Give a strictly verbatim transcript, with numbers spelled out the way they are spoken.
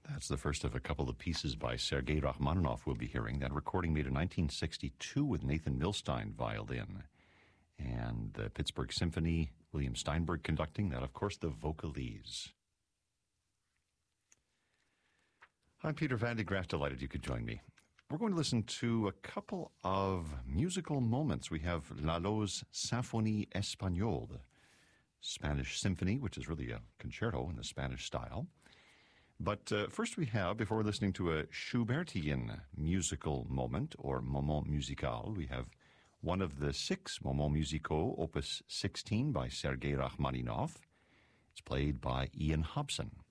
That's the first of a couple of pieces by Sergei Rachmaninoff we'll be hearing. That recording made in nineteen sixty-two with Nathan Milstein violin. And the Pittsburgh Symphony, William Steinberg conducting. That, of course, the Vocalese. I'm Peter Van de Graaf, delighted you could join me. We're going to listen to a couple of musical moments. We have Lalo's Symphonie Espagnole, the Spanish symphony, which is really a concerto in the Spanish style. But uh, first we have, before we're listening to a Schubertian musical moment, or moment musical, we have one of the six moments musicaux, opus sixteen by Sergei Rachmaninoff. It's played by Ian Hobson.